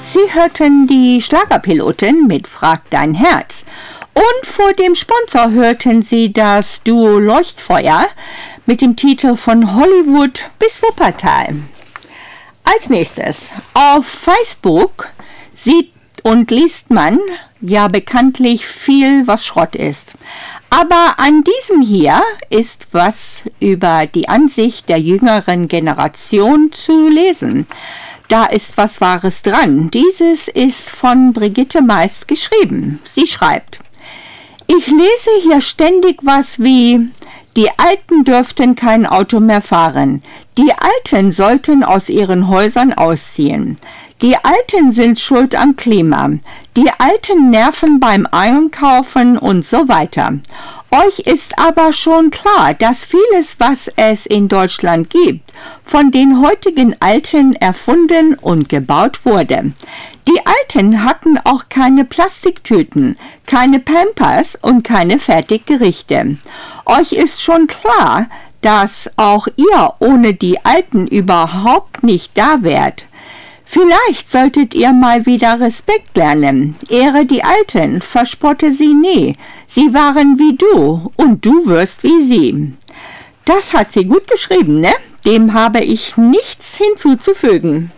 Sie hörten die Schlagerpiloten mit Frag dein Herz. Und vor dem Sponsor hörten Sie das Duo Leuchtfeuer mit dem Titel Von Hollywood bis Wuppertal. Als nächstes, auf Facebook sieht und liest man ja bekanntlich viel, was Schrott ist. Aber an diesem hier ist was über die Ansicht der jüngeren Generation zu lesen. Da ist was Wahres dran. Dieses ist von Brigitte Meist geschrieben. Sie schreibt: Ich lese hier ständig was wie: Die Alten dürften kein Auto mehr fahren. Die Alten sollten aus ihren Häusern ausziehen. Die Alten sind schuld am Klima. Die Alten nerven beim Einkaufen und so weiter. Euch ist aber schon klar, dass vieles, was es in Deutschland gibt, von den heutigen Alten erfunden und gebaut wurde. Die Alten hatten auch keine Plastiktüten, keine Pampers und keine Fertiggerichte. Euch ist schon klar, dass auch ihr ohne die Alten überhaupt nicht da wärt. Vielleicht solltet ihr mal wieder Respekt lernen. Ehre die Alten, verspotte sie nie. Sie waren wie du und du wirst wie sie. Das hat sie gut geschrieben, ne? Dem habe ich nichts hinzuzufügen.